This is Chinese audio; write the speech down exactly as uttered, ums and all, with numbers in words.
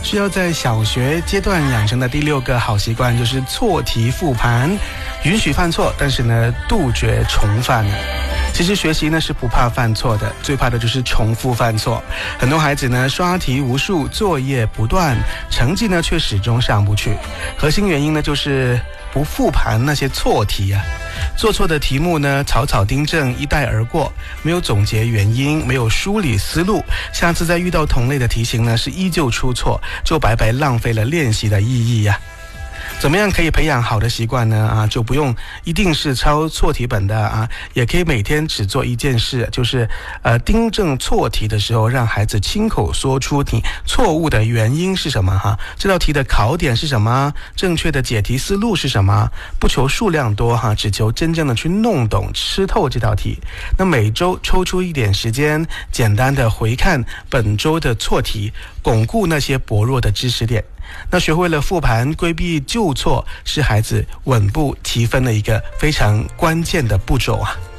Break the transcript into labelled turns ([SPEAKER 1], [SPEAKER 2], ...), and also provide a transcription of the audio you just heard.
[SPEAKER 1] 需要在小学阶段养成的第六个好习惯就是错题复盘，允许犯错，但是呢，杜绝重犯。其实学习呢是不怕犯错的，最怕的就是重复犯错。很多孩子呢刷题无数，作业不断，成绩呢却始终上不去。核心原因呢就是不复盘那些错题啊，做错的题目呢草草订正，一带而过，没有总结原因，没有梳理思路，下次再遇到同类的题型呢是依旧出错，就白白浪费了练习的意义呀、啊。怎么样可以培养好的习惯呢？啊，就不用一定是抄错题本的啊，也可以每天只做一件事，就是呃订正错题的时候，让孩子亲口说出你错误的原因是什么哈，这道题的考点是什么，正确的解题思路是什么，不求数量多哈，只求真正的去弄懂吃透这道题。那每周抽出一点时间，简单的回看本周的错题，巩固那些薄弱的知识点。那学会了复盘，规避旧错，是孩子稳步提分的一个非常关键的步骤啊。